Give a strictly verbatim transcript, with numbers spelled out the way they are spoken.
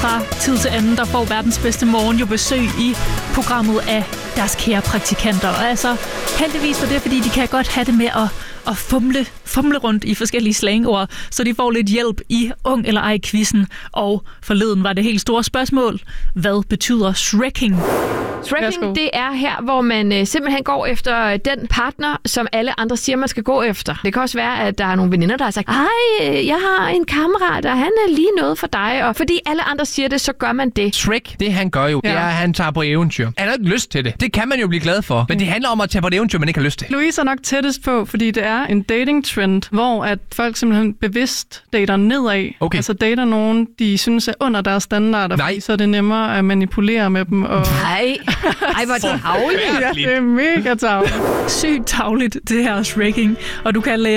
fra tid til anden, der får verdens bedste morgen jo besøg i programmet af deres kære praktikanter. Og altså, heldigvis for det, fordi de kan godt have det med at, at fumle, fumle rundt i forskellige slangord, så de får lidt hjælp i Ung eller ej-quizzen. Og forleden var det helt store spørgsmål. Hvad betyder shrekking? Shrekking, det er her, hvor man øh, simpelthen går efter den partner, som alle andre siger, man skal gå efter. Det kan også være, at der er nogle veninder, der har sagt, ej, jeg har en kammerat, og han er lige noget for dig. Og fordi alle andre siger det, så gør man det. Shrek, det han gør jo, ja. det er, at han tager på eventyr. Han har ikke lyst til det. Det kan man jo blive glad for. Men det handler om at tage på et eventyr, man ikke har lyst til. Louise er nok tættest på, fordi det er en dating-trend, hvor at folk simpelthen bevidst dater nedad. Okay. Altså dater nogen, de synes er under deres standarder, fordi så er det nemmere at manipulere med dem. Og... Nej. Ej, hvor er det tavligt. Ja, det er mega tavligt. Sygt tavligt, det her shrekking. Og du kan